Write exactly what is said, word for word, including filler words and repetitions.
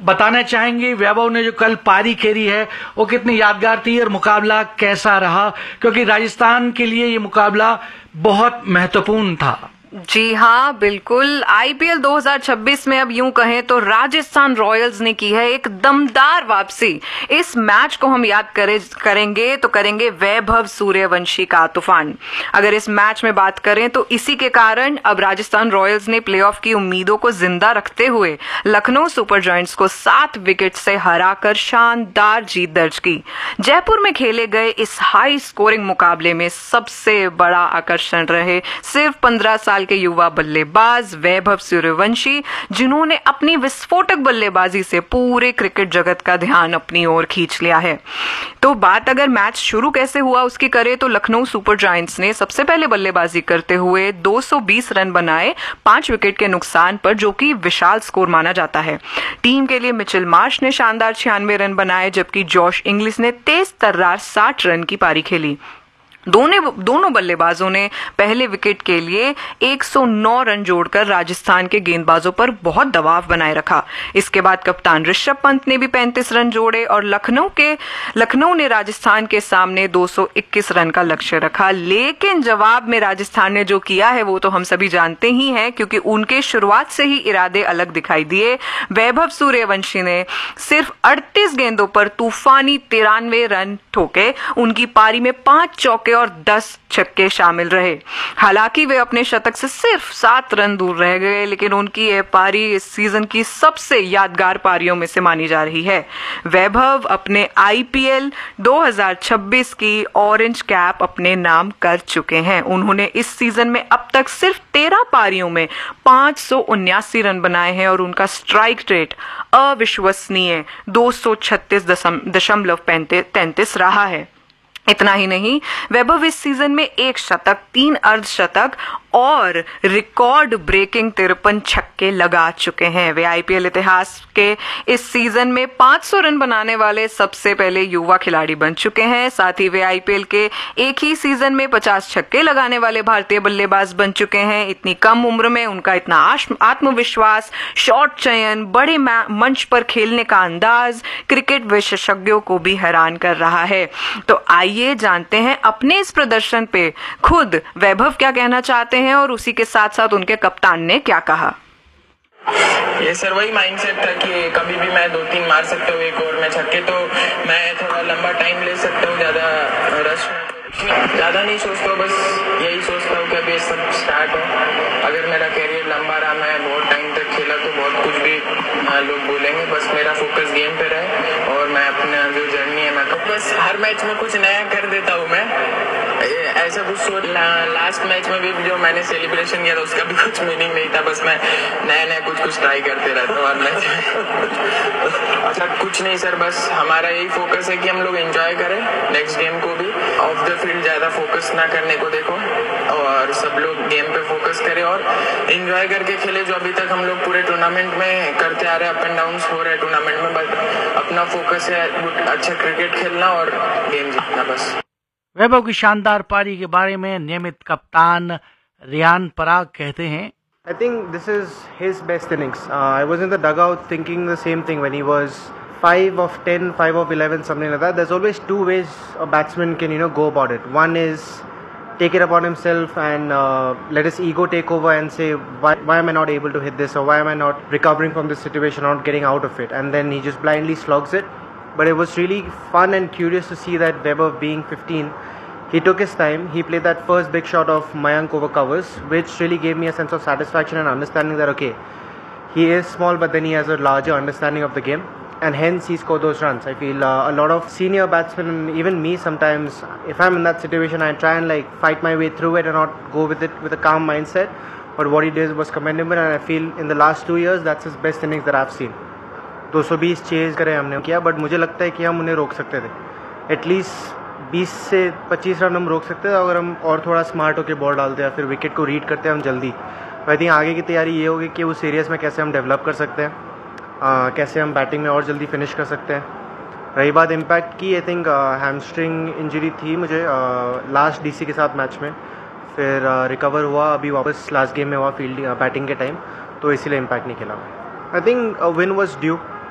बताना चाहेंगे वैभव ने जो कल पारी खेली है वो कितनी यादगार थी और मुकाबला कैसा रहा, क्योंकि राजस्थान के लिए ये मुकाबला बहुत महत्वपूर्ण था। जी हाँ, बिल्कुल। आईपीएल दो हज़ार छब्बीस में अब यूं कहें तो राजस्थान रॉयल्स ने की है एक दमदार वापसी। इस मैच को हम याद करे, करेंगे तो करेंगे वैभव सूर्यवंशी का तूफान। अगर इस मैच में बात करें तो इसी के कारण अब राजस्थान रॉयल्स ने प्लेऑफ की उम्मीदों को जिंदा रखते हुए लखनऊ सुपर जायंट्स को सात विकेट से हराकर शानदार जीत दर्ज की। जयपुर में खेले गए इस हाई स्कोरिंग मुकाबले में सबसे बड़ा आकर्षण रहे सिर्फ पंद्रह साल के युवा बल्लेबाज वैभव सूर्यवंशी, जिन्होंने अपनी विस्फोटक बल्लेबाजी से पूरे क्रिकेट जगत का ध्यान अपनी ओर खींच लिया है। तो बात अगर मैच शुरू कैसे हुआ उसकी करें तो लखनऊ सुपर जायंट्स ने सबसे पहले बल्लेबाजी करते हुए दो सौ बीस रन बनाए पांच विकेट के नुकसान पर, जो कि विशाल स्कोर माना जाता है। टीम के लिए मिचेल मार्श ने शानदार छियानवे रन बनाए, जबकि जॉश इंग्लिश ने तेज तर्रार साठ रन की पारी खेली। दोनों दोनों बल्लेबाजों ने पहले विकेट के लिए एक सौ नौ रन जोड़कर राजस्थान के गेंदबाजों पर बहुत दबाव बनाए रखा। इसके बाद कप्तान ऋषभ पंत ने भी पैंतीस रन जोड़े और लखनऊ के लखनऊ ने राजस्थान के सामने दो सौ इक्कीस रन का लक्ष्य रखा। लेकिन जवाब में राजस्थान ने जो किया है वो तो हम सभी जानते ही हैं, क्योंकि उनके शुरुआत से ही इरादे अलग दिखाई दिए। वैभव सूर्यवंशी ने सिर्फ अड़तीस गेंदों पर तूफानी तिरानवे रन ठोके। उनकी पारी में पांच चौके और दस छक्के शामिल रहे। हालांकि वे अपने शतक से सिर्फ सात रन दूर रह गए, लेकिन उनकी यह पारी इस सीजन की सबसे यादगार पारियों में से मानी जा रही है। वैभव अपने आईपीएल दो हज़ार छब्बीस की ऑरेंज कैप अपने नाम कर चुके हैं। उन्होंने इस सीजन में अब तक सिर्फ तेरह पारियों में पांच सौ उन्यासी रन बनाए हैं और उनका स्ट्राइक रेट अविश्वसनीय दो सौ छत्तीस दशमलव तैंतीस रहा है। इतना ही नहीं, वैभव इस सीजन में एक शतक, तीन अर्धशतक और रिकॉर्ड ब्रेकिंग तिरपन छक्के लगा चुके हैं। वे आईपीएल इतिहास के इस सीजन में पांच सौ रन बनाने वाले सबसे पहले युवा खिलाड़ी बन चुके हैं। साथ ही वे आईपीएल के एक ही सीजन में पचास छक्के लगाने वाले भारतीय बल्लेबाज बन चुके हैं। इतनी कम उम्र में उनका इतना आत्मविश्वास, शॉट चयन, बड़े मंच पर खेलने का अंदाज क्रिकेट विशेषज्ञों को भी हैरान कर रहा है। तो आइए जानते हैं अपने इस प्रदर्शन पे खुद वैभव क्या कहना चाहते हैं और उसी के साथ साथ उनके कप्तान ने क्या कहा। ये सर वही माइंडसेट था कि कभी भी मैं दो तीन मार सकता हूँ एक ओवर में छक्के, तो मैं थोड़ा लंबा टाइम ले सकता हूँ, ज्यादा रश ज्यादा नहीं सोचता हूँ, बस यही सोचता हूँ कि अभी सब स्टार्ट है। अगर मेरा कैरियर लंबा रहा, मैं बहुत टाइम तक खेला तो बहुत कुछ भी लोग बोलेंगे, बस मेरा फोकस गेम पे रहे और मैं अपना जो जर्नी है मैं तो बस हर मैच में कुछ नया कर देता हूँ। मैं ऐसा कुछ सोच ला, लास्ट मैच में भी जो मैंने सेलिब्रेशन किया था उसका भी कुछ मीनिंग नहीं था, बस मैं नया नया कुछ कुछ ट्राई करते रहता हूँ हर मैच में। अच्छा कुछ नहीं सर, बस हमारा यही फोकस है कि हम लोग एंजॉय करें नेक्स्ट गेम को भी, ऑफ द फील्ड ज्यादा फोकस ना करने को देखो और सब लोग गेम पे फोकस करें और एंजॉय करके खेले, जो अभी तक हम लोग पूरे टूर्नामेंट में करते आ रहे हैं। अप एंड डाउन हो रहे हैं टूर्नामेंट में, बट अपना फोकस है अच्छा क्रिकेट खेलना और गेम जीतना बस। वैभव की शानदार पारी के बारे में नियमित कप्तान रियान पराग कहते हैं, I think this is his best innings. Uh, I was in the dugout thinking the same thing when he was five of ten, five of eleven, something like that. There's always two ways a batsman can, you know, go about it. One is take it upon himself and uh, let his ego take over and say, why, why am I not able to hit this, or why am I not recovering from this situation, not getting out of it, and then he just blindly slogs it. But it was really fun and curious to see that Webber, being fifteen, he took his time. He played that first big shot of Mayank over covers, which really gave me a sense of satisfaction and understanding that, okay, he is small, but then he has a larger understanding of the game, and hence he scored those runs. I feel uh, a lot of senior batsmen, even me sometimes, if I'm in that situation, I try and like fight my way through it and not go with it with a calm mindset. But what he did was commendable, and I feel in the last two years, that's his best innings that I've seen. दो सौ बीस chase करे हमने किया, but मुझे लगता है कि हम उन्हें रोक सकते थे। एटलीस्ट बीस से पच्चीस रन हम रोक सकते थे अगर हम और थोड़ा स्मार्ट होकर बॉल डालते हैं, फिर विकेट को रीड करते हैं हम जल्दी। आई थिंक आगे की तैयारी ये होगी कि उस एरियाज में कैसे हम डेवलप कर सकते हैं, आ, कैसे हम बैटिंग में और जल्दी फिनिश कर सकते हैं। रही बात इम्पैक्ट की, आई थिंक हैमस्ट्रिंग इंजरी थी मुझे लास्ट डीसी के साथ मैच में, फिर रिकवर हुआ, अभी वापस लास्ट गेम में हुआ फील्डिंग बैटिंग के टाइम, तो इसीलिए इम्पैक्ट नहीं खेला। I think win was due.